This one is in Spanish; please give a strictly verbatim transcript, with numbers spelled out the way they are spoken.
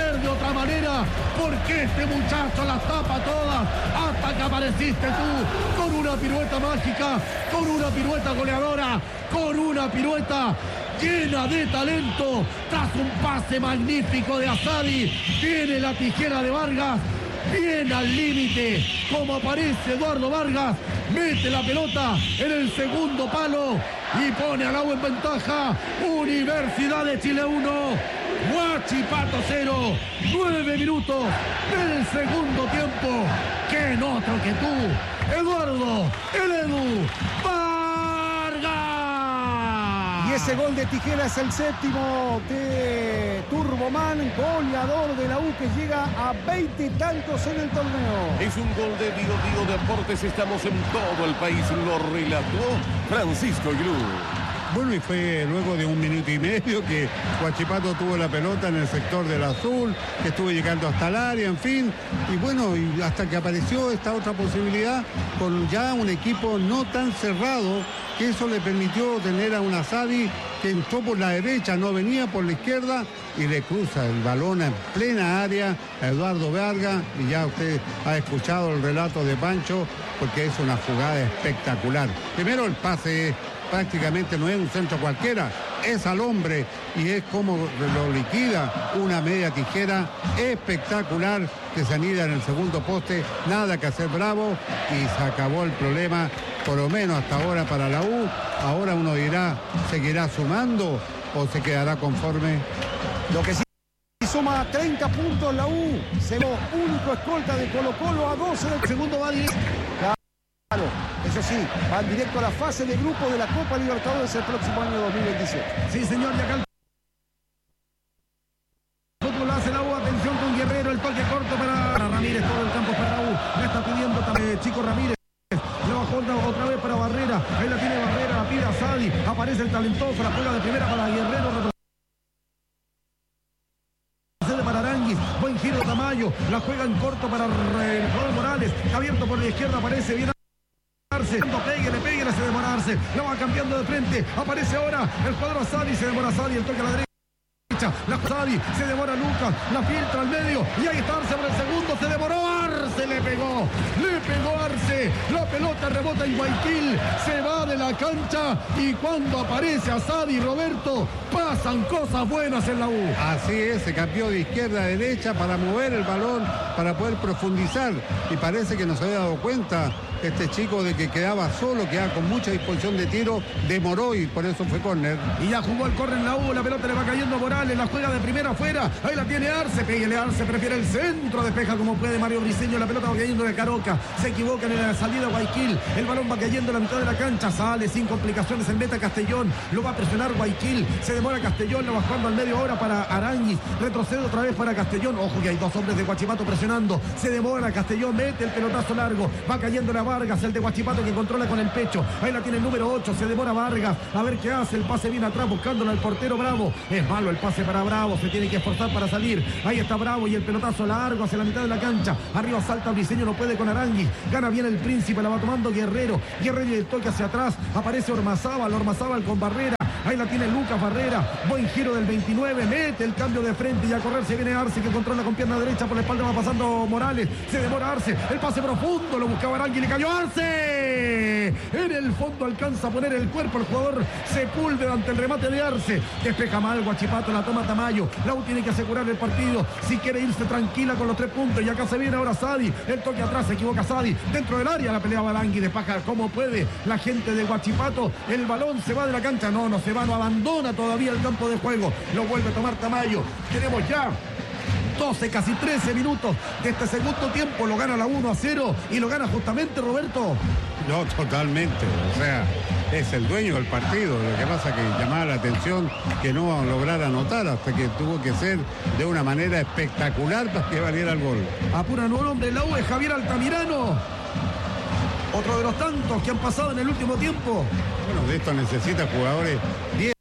ser de otra manera, porque este muchacho las tapa todas, hasta que apareciste tú, con una pirueta mágica, con una pirueta goleadora, con una pirueta llena de talento, tras un pase magnífico de Azadi, viene la tijera de Vargas, viene al límite, como aparece Eduardo Vargas, mete la pelota en el segundo palo y pone al agua en ventaja. Universidad de Chile uno, Huachipato cero, nueve minutos del segundo tiempo. ¿Quién otro que tú, Eduardo, el Edu Vargas? Y ese gol de Tijera es el séptimo de Turboman, goleador de la U, que llega a veinte tantos en el torneo. Es un gol de Bio Bio Deportes. Estamos en todo el país. Lo relató Francisco Aguilú. Bueno, y fue luego de un minuto y medio que Huachipato tuvo la pelota en el sector del azul, que estuvo llegando hasta el área, en fin. Y bueno, y hasta que apareció esta otra posibilidad con ya un equipo no tan cerrado, que eso le permitió tener a un Azadi que entró por la derecha, no venía por la izquierda, y le cruza el balón en plena área a Eduardo Vargas. Y ya usted ha escuchado el relato de Pancho, porque es una jugada espectacular. Primero, el pase prácticamente no es un centro cualquiera, es al hombre, y es como lo liquida, una media tijera espectacular que se anida en el segundo poste. Nada que hacer Bravo, y se acabó el problema, por lo menos hasta ahora, para la U. Ahora uno dirá, ¿seguirá sumando o se quedará conforme? Lo que sí suma treinta puntos la U, se lo único escolta de Colo Colo a doce del segundo va directo. Claro, eso sí, van directo a la fase de grupo de la Copa Libertadores el próximo año dos mil veintisiete. Sí, señor, y acá el fútbol hace la U. Atención con Guerrero, el toque corto para, para Ramírez, todo el campo para la U. Le está pidiendo también Chico Ramírez. Le bajó otra vez para Barrera, ahí la tiene Barrera, la pide a Sadi, aparece el talentoso, la juega de primera para Guerrero, retrocede para Aranguis, buen giro de Tamayo, la juega en corto para el jugador Morales, abierto por la izquierda, aparece bien. Péguele, péguele, se demora Arce, la va cambiando de frente, aparece ahora el jugador Azadi, se demora Azadi, el toque a la derecha, la Azadi, se demora Lucas, la filtra al medio, y ahí está Arce por el segundo, se demoró Arce, le pegó, le pegó Arce, la pelota rebota en Guayaquil, se va de la cancha, y cuando aparece Azadi, Roberto, pasan cosas buenas en la U. Así es, se cambió de izquierda a derecha para mover el balón, para poder profundizar, y parece que no se había dado cuenta este chico de que quedaba solo, quedaba con mucha disposición de tiro, demoró y por eso fue córner. Y ya jugó el córner en la U, la pelota le va cayendo a Morales, la juega de primera afuera, ahí la tiene Arce, pégale Arce, prefiere el centro, despeja como puede Mario Briceño, la pelota va cayendo de Caroca, se equivocan en la salida Guayaquil, el balón va cayendo en la mitad de la cancha, sale sin complicaciones el meta Castellón, lo va a presionar Guayaquil, se demora Castellón, lo va jugando al medio hora para Aranguis, retrocede otra vez para Castellón, ojo que hay dos hombres de Huachipato presionando, se demora Castellón, mete el pelotazo largo, va cayendo la Vargas, el de Huachipato que controla con el pecho, ahí la tiene el número ocho, se demora Vargas, a ver qué hace, el pase viene atrás buscándolo al portero Bravo, es malo el pase para Bravo, se tiene que esforzar para salir, ahí está Bravo y el pelotazo largo hacia la mitad de la cancha, arriba salta Briceño, no puede con Aranguis, gana bien el Príncipe, la va tomando Guerrero, Guerrero y el toque hacia atrás, aparece Ormazábal, Ormazábal con Barrera, ahí la tiene Lucas Barrera, buen giro del veintinueve, mete el cambio de frente y a correr se viene Arce que controla con pierna derecha, por la espalda va pasando Morales, se demora Arce, el pase profundo, lo buscaba Aranguis y le cayó Arce, en el fondo alcanza a poner el cuerpo el jugador Sepúlveda ante el remate de Arce, despeja mal Huachipato, la toma Tamayo, la U tiene que asegurar el partido, si quiere irse tranquila con los tres puntos, y acá se viene ahora Sadi, el toque atrás, se equivoca Sadi, dentro del área la pelea Balangui, despeja como puede la gente de Huachipato, el balón se va de la cancha, no, no se va, no abandona todavía el campo de juego, lo vuelve a tomar Tamayo, tenemos ya doce, casi trece minutos de este segundo tiempo, lo gana la uno a cero y lo gana justamente Roberto. No, totalmente, o sea, es el dueño del partido, lo que pasa que llamaba la atención que no va a lograr anotar hasta que tuvo que ser de una manera espectacular para que valiera el gol. Apura nuevo hombre en la U, es Javier Altamirano, otro de los tantos que han pasado en el último tiempo. Bueno, de esto necesita jugadores diez